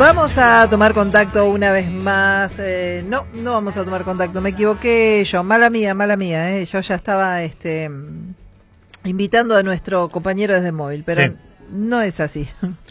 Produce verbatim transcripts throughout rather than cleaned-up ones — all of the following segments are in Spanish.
Vamos a tomar contacto una vez más. Eh, no, no vamos a tomar contacto. Me equivoqué yo. Mala mía, mala mía. Eh. Yo ya estaba este, invitando a nuestro compañero desde móvil, pero sí. No es así.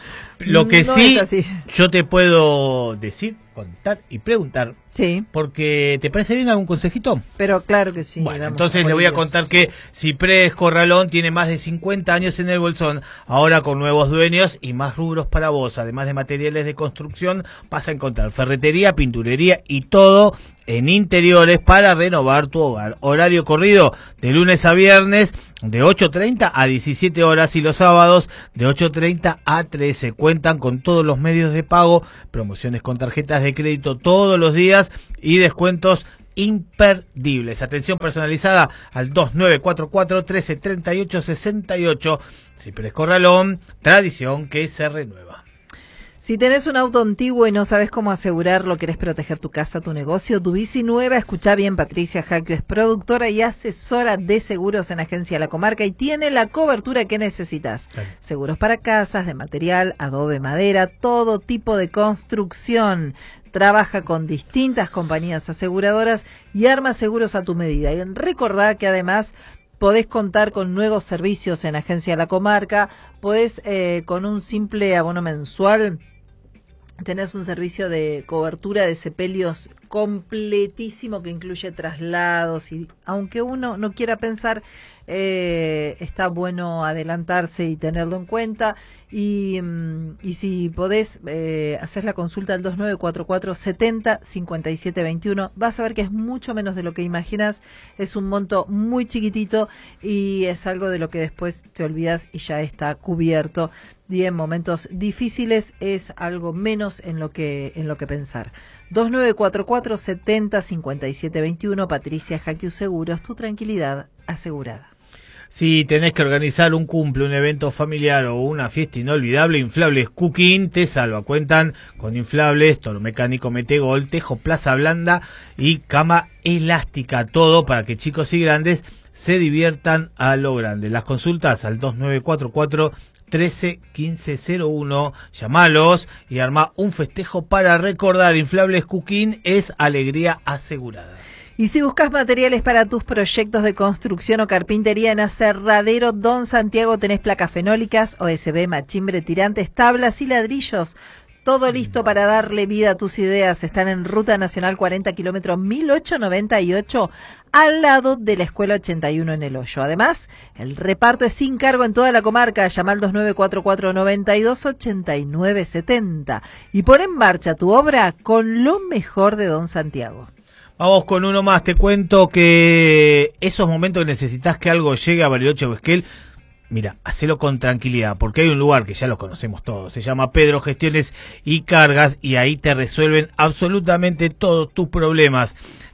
Lo que no sí, es así. Yo te puedo decir, contar y preguntar. Sí. Porque, ¿te parece bien algún consejito? Pero claro que sí. Bueno, entonces le voy a contar que Ciprés Corralón tiene más de cincuenta años en el bolsón, ahora con nuevos dueños y más rubros para vos. Además de materiales de construcción, vas a encontrar ferretería, pinturería y todo en interiores para renovar tu hogar. Horario corrido de lunes a viernes de ocho treinta a diecisiete horas y los sábados de ocho treinta a trece. Cuentan con todos los medios de pago, promociones con tarjetas de crédito todos los días y descuentos imperdibles. Atención personalizada al dos nueve cuatro cuatro, uno tres tres ocho, seis ocho. Ciprés Corralón, tradición que se renueva. Si tenés un auto antiguo y no sabes cómo asegurarlo, querés proteger tu casa, tu negocio, tu bici nueva, escuchá bien, Patricia Jaquio es productora y asesora de seguros en Agencia La Comarca y tiene la cobertura que necesitas. Sí. Seguros para casas, de material, adobe, madera, todo tipo de construcción. Trabaja con distintas compañías aseguradoras y arma seguros a tu medida. Y recordá que además podés contar con nuevos servicios en Agencia La Comarca, podés eh, con un simple abono mensual tenés un servicio de cobertura de sepelios completísimo que incluye traslados y aunque uno no quiera pensar, eh, está bueno adelantarse y tenerlo en cuenta y, y si podés eh, hacer la consulta al dos nueve cuatro cuatro, setenta, cincuenta y siete veintiuno, vas a ver que es mucho menos de lo que imaginas, es un monto muy chiquitito y es algo de lo que después te olvidas y ya está cubierto. Y en momentos difíciles es algo menos en lo que en lo que pensar. dos nueve cuatro cuatro, setenta, cincuenta y siete veintiuno, Patricia Jaquio Seguros, tu tranquilidad asegurada. Si tenés que organizar un cumple, un evento familiar o una fiesta inolvidable, Inflables Cooking te salva. Cuentan con inflables, toro mecánico Metegol, tejo Plaza Blanda y cama elástica. Todo para que chicos y grandes se diviertan a lo grande. Las consultas al dos nueve cuatro cuatro, trece, quince, cero uno, llamalos y arma un festejo para recordar. Inflables Cooking es alegría asegurada. Y si buscas materiales para tus proyectos de construcción o carpintería en Aserradero Don Santiago, tenés placas fenólicas, O S B, machimbre, tirantes, tablas y ladrillos. Todo listo para darle vida a tus ideas. Están en Ruta Nacional cuarenta, kilómetro mil ochocientos noventa y ocho, al lado de la Escuela ochenta y uno en El Hoyo. Además, el reparto es sin cargo en toda la comarca. Llama al dos nueve cuatro cuatro, noventa y dos, ochenta y nueve setenta y pon en marcha tu obra con lo mejor de Don Santiago. Vamos con uno más. Te cuento que esos momentos que necesitas que algo llegue a Bariloche o Esquel, mira, hacelo con tranquilidad, porque hay un lugar que ya lo conocemos todos, se llama Pedro Gestiones y Cargas, y ahí te resuelven absolutamente todos tus problemas.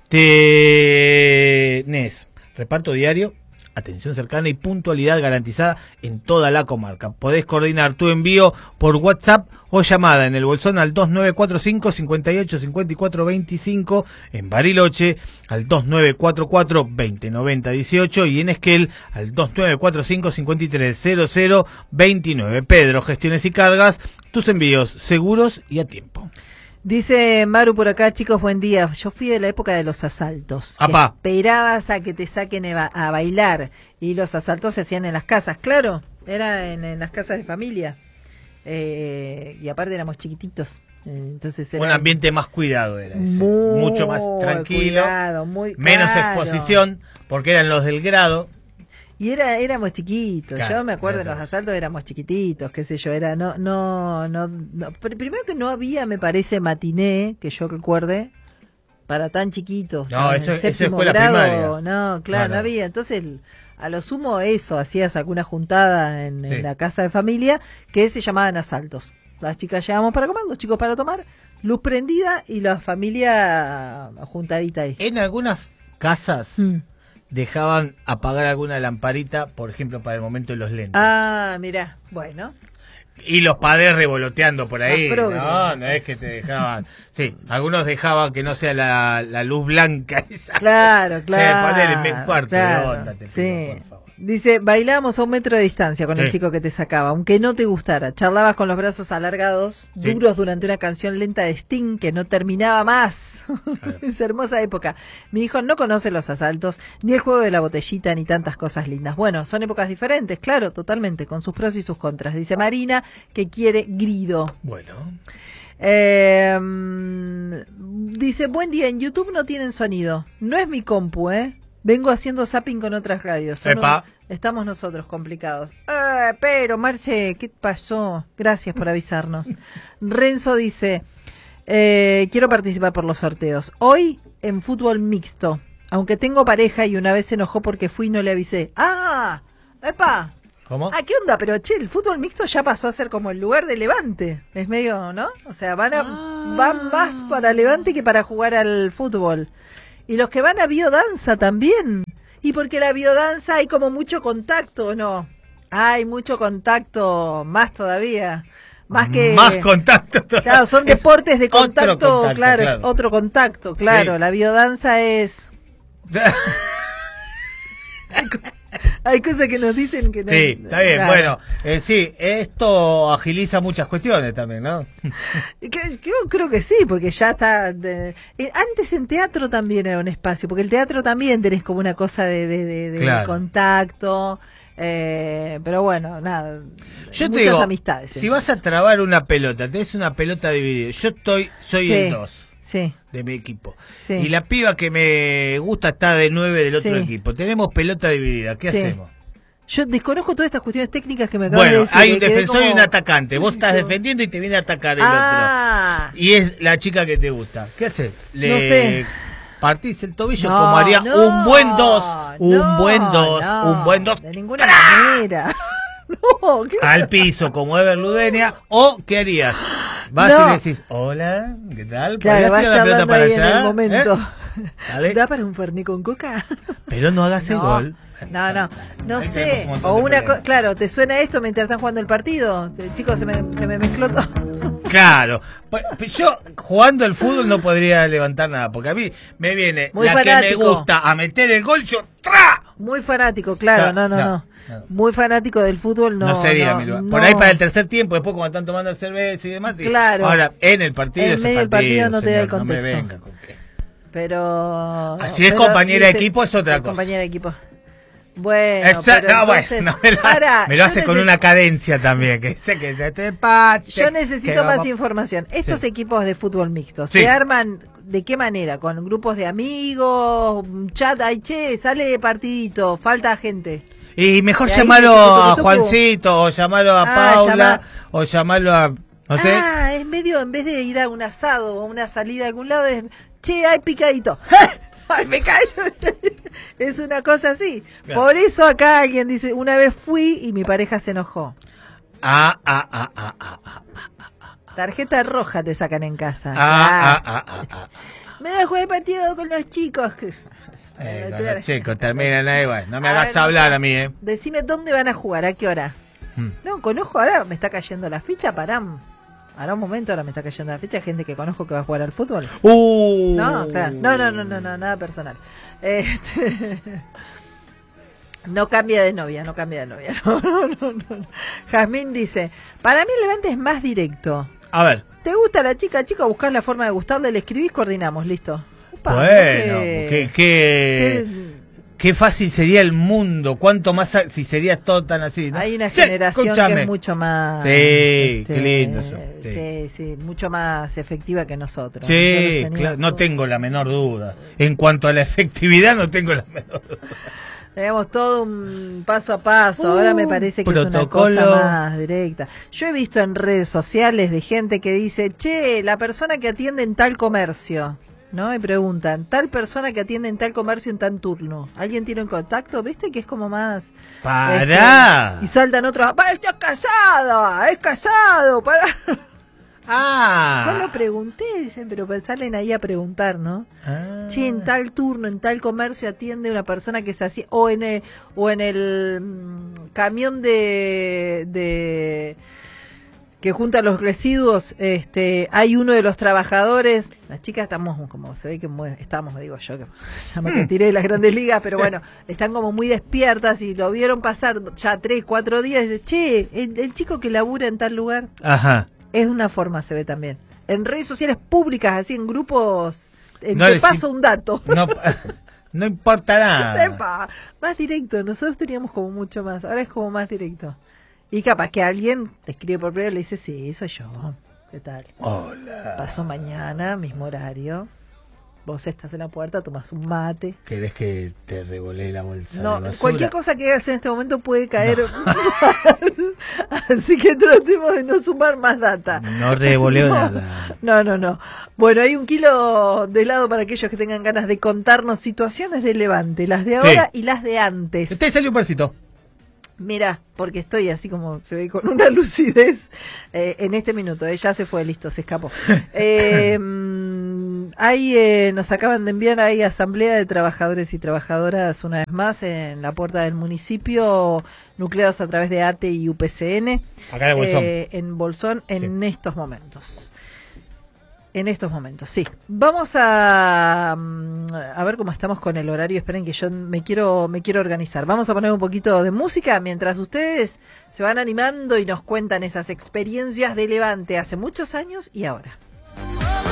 Tenés reparto diario, atención cercana y puntualidad garantizada en toda la comarca. Podés coordinar tu envío por WhatsApp o llamada en el bolsón al dos nueve cuatro cinco, cincuenta y ocho, cincuenta y cuatro veinticinco, en Bariloche al dos nueve cuatro cuatro, veinte, noventa, dieciocho y en Esquel al dos nueve cuatro cinco, cincuenta y tres, cero cero, veintinueve. Pedro Gestiones y Cargas, tus envíos seguros y a tiempo. Dice Maru por acá, chicos, buen día. Yo fui de la época de los asaltos. Apá. Esperabas a que te saquen a bailar y los asaltos se hacían en las casas, claro, era en, en las casas de familia. Eh, y aparte éramos chiquititos. Entonces era un ambiente más cuidado era ese, muy mucho más tranquilo, cuidado, muy menos claro. exposición, porque eran los del grado. Y era éramos chiquitos, claro, yo me acuerdo de los asaltos, éramos chiquititos, qué sé yo, era no no no, no primero que no había, me parece, matiné, que yo recuerde, para tan chiquitos. No, eso, en eso es escuela grado, primaria. No, claro, claro, no había. Entonces, a lo sumo eso, hacías alguna juntada en, sí. en la casa de familia que se llamaban asaltos. Las chicas llegábamos para comer, los chicos para tomar, luz prendida y la familia juntadita ahí. En algunas casas mm. dejaban apagar alguna lamparita, por ejemplo, para el momento de los lentes. Ah, mirá, bueno. Y los padres revoloteando por ahí. No, no, no es que te dejaban. Sí, algunos dejaban que no sea la, la luz blanca esa. Claro, claro. Sí, poner en mi cuarto claro, de onda, te sí. pido, por favor. Dice, bailábamos a un metro de distancia con Sí. el chico que te sacaba, aunque no te gustara. Charlabas con los brazos alargados, Sí. duros durante una canción lenta de Sting que no terminaba más. Claro. Es hermosa época. Mi hijo no conoce los asaltos, ni el juego de la botellita, ni tantas cosas lindas. Bueno, son épocas diferentes, claro, totalmente, con sus pros y sus contras. Dice Marina, que quiere grido. Bueno. Eh, dice, buen día, en YouTube no tienen sonido. No es mi compu, ¿eh? Vengo haciendo zapping con otras radios. Son Epa. un- estamos nosotros complicados. Eh, pero, Marce, ¿qué pasó? Gracias por avisarnos. Renzo dice, eh, quiero participar por los sorteos. Hoy en fútbol mixto. Aunque tengo pareja y una vez se enojó porque fui y no le avisé. ¡Ah! ¡Epa! ¿Cómo? Ah, ¿qué onda? Pero, che, el fútbol mixto ya pasó a ser como el lugar de Levante. Es medio, ¿no? O sea, van, a, Ah. van más para Levante que para jugar al fútbol. Y los que van a biodanza también. Y porque la biodanza hay como mucho contacto, ¿no? Hay mucho contacto, más todavía. Más que... Más contacto todavía. Claro, son Es deportes de otro contacto, contacto, claro, es claro. otro contacto, claro. Sí. La biodanza es... Hay cosas que nos dicen que no... Sí, está bien. claro. Bueno, eh, sí, esto agiliza muchas cuestiones también, ¿no? Que- Yo creo que sí, porque ya está... de- eh, antes en teatro también era un espacio, porque el teatro también tenés como una cosa de, de, de- de Claro. contacto, eh, pero bueno, nada, Yo te muchas digo, amistades. si vas a trabar una pelota, tenés una pelota dividida. Yo estoy, soy Sí. el dos Sí, de mi equipo. Sí. Y la piba que me gusta está de nueve del otro Sí. equipo. Tenemos pelota dividida. ¿Qué Sí. hacemos? yo desconozco todas estas cuestiones técnicas que me acabas de Bueno, decir. hay un que quedé defensor y como- un atacante. Vos estás defendiendo y te viene a atacar el Ah, otro. Y es la chica que te gusta. ¿Qué haces? Le No sé. partís el tobillo no, como haría no, un buen dos. Un no, buen dos. no, un buen dos. de ninguna manera. No, ¿qué Al piso como Ever Ludenia. ¿O qué harías? Vas No. y le decís, hola, ¿qué tal? Claro, ¿Podrías vas tirar la pelota charlando para ahí en allá? el momento. ¿Eh? Dale. ¿Da para un fernet con coca? Pero no hagas el No, gol. no, no, no Ahí sé. tenemos un montón O de una problemas. co- claro, ¿te suena esto mientras están jugando el partido? Eh, Chicos, se me, se me mezcló todo. Claro. Pues, yo jugando el fútbol no podría levantar nada, porque a mí me viene Muy la que me fanático. gusta a meter el gol, yo ¡tra! Muy fanático, claro, no, no, No, no. no. Muy fanático del fútbol, no. No, sería no, mi lugar. no. Por ahí para el tercer tiempo, después cuando están tomando cerveza y demás. sí. Claro. Ahora, en el partido En es medio del partido no te da el señor, no me contexto. venga con que- Pero. Así es, pero compañera de dice- equipo, es otra sí, cosa. compañera de equipo. Bueno, Esa- pero no, entonces, bueno, no, me, la- pará, me lo yo hace con neces- una cadencia también, que sé que te, te pa- Yo te- necesito que más vamos- información. Estos Sí. equipos de fútbol mixto, Sí. ¿se arman de qué manera? ¿Con grupos de amigos? ¿Un chat? Ay, che, sale partidito, falta gente. Y mejor Y ahí llamarlo te- te- te- a te- te- Juancito, o llamarlo a Ah, Paula, llama- o llamarlo a... No sé. Ah, es medio, en vez de ir a un asado o una salida a algún lado, es, che, hay picadito. Ay, me cae. Es una cosa así. Claro. Por eso acá alguien dice, una vez fui y mi pareja se enojó. Ah, ah, ah, ah, ah, ah, Tarjeta roja te sacan en casa. ah, Ah, ah, ah, ah, ah. Me voy a jugar el partido con los chicos. Eh, con los chicos, terminan ahí, bueno, no me A hagas ver, hablar no. a mí, eh. Decime dónde van a jugar, a qué hora. Mm. No, conozco ahora, me está cayendo la ficha, pará. Ahora un momento, ahora me está cayendo la ficha, gente que conozco que va a jugar al fútbol. Uh. No, claro. No, no, no, no, no, nada personal. Este, no cambia de novia, no cambia de novia. No, no, no, no. Jazmín dice, para mí el Levante es más directo. A ver. ¿Te gusta la chica, chica? Buscás la forma de gustarle, le escribís, coordinamos, listo. Upa, Bueno, qué- qué, qué, qué- qué fácil sería el mundo. Cuánto más a- si sería todo tan así, ¿no? Hay una Che, generación que escúchame. es mucho más... Sí, este, qué lindo eso, Sí. sí. sí, mucho más efectiva que nosotros. Sí, Nosotros teníamos claro, no todo- tengo la menor duda. En cuanto a la efectividad, no tengo la menor duda. Teníamos todo un paso a paso, ahora me Uh, parece que es una protocolo. cosa más directa. Yo he visto en redes sociales de gente que dice, che, la persona que atiende en tal comercio, ¿no? Y preguntan, tal persona que atiende en tal comercio en tal turno, ¿alguien tiene un contacto? ¿Viste que es como más... ¡Pará! este, y saltan otros, ¡para, estás casada! ¡Es casado! ¡Para! ¡Ah! Solo pregunté, dicen, pero pues salen ahí a preguntar, ¿no? Ah. Che, en tal turno, en tal comercio atiende una persona que se hacía, o en el, o en el mm, camión de, de que junta los residuos. Este, hay uno de los trabajadores, las chicas estamos como, se ve que muy, estamos, digo yo, que ya me retiré de las grandes ligas, pero bueno, están como muy despiertas y lo vieron pasar ya tres, cuatro días y dice, che, el, el chico que labura en tal lugar. Ajá. Es una forma, se ve también. En redes sociales públicas, así en grupos, en No te les paso im- un dato. No, no importa nada. Epa, más directo, nosotros teníamos como mucho más, ahora es como más directo. Y capaz que alguien te escribe por primero y le dice, sí, soy yo. ¿Qué tal? Hola. Paso mañana, mismo horario. Vos estás en la puerta, tomás un mate. ¿Querés que te revolé la bolsa No, de basura? cualquier cosa que hagas en este momento puede caer. No. Así que tratemos de no sumar más data. No revoleo no, nada. No, no, no. Bueno, hay un kilo de helado para aquellos que tengan ganas de contarnos situaciones de Levante, las de ahora Sí. y las de antes. Te salió un versito. Mira, porque estoy así como se ve con una lucidez eh, en este minuto. Ella eh, se fue, listo, se escapó. Eh, ahí eh, nos acaban de enviar ahí asamblea de trabajadores y trabajadoras una vez más en la puerta del municipio, nucleados a través de A T E y U P C N. Acá en Bolsón. Eh, en Bolsón en Sí. estos momentos. En estos momentos, sí. Vamos a, a ver cómo estamos con el horario. Esperen que yo me quiero, me quiero organizar. Vamos a poner un poquito de música mientras ustedes se van animando y nos cuentan esas experiencias de Levante hace muchos años y ahora.